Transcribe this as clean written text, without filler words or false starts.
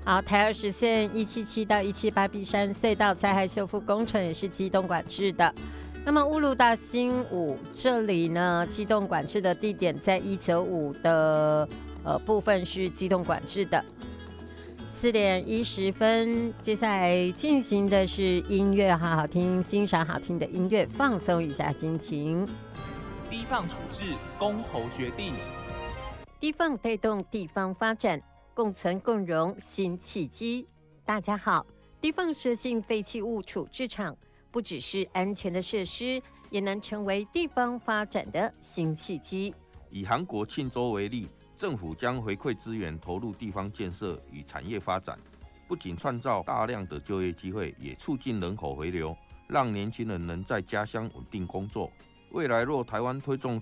好，台二十线177到178碧山隧道灾害修复工程也是机动管制的。那么乌鲁达新武这里呢，机动管制的地点在195的部分是机动管制的。4点10分，接下来进行的是音乐，好好听，欣赏好听的音乐，放松一下心情。 低放处置，公投决定。 低放带动地方发展，共存共荣新契机。大家好，低放射性废弃物处置场不只是安全的设施，也能成为地方发展的新契机。 以韩国庆州为例，政府将回馈资源投入地方建设与产业发展，不仅创造大量的就业机会，也促进人口回流，让年轻人能在家乡稳定工作。未来若台湾推动